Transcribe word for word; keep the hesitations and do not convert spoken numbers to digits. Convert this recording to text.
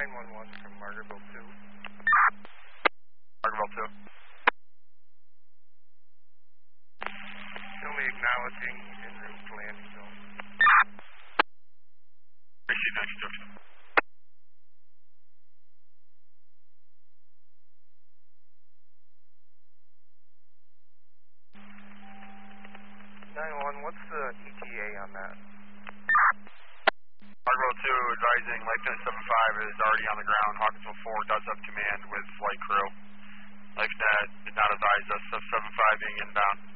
nine one one from Margaretville two. Margaretville two. Show me acknowledging en route to landing zone. Appreciate that instruction. nine one one, what's the E T A on that? Margaretville two advising Lieutenant seven five is already on the ground. Hawkinsville four does have command with flight crew. Lieutenant did not advise us of seven five being inbound.